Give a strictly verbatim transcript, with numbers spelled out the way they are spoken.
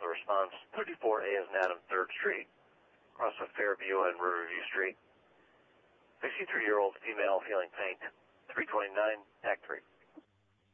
response, thirty-four A is in Adam third Street, across with Fairview and Riverview Street. sixty-three-year-old female feeling faint, three twenty-nine, Act three.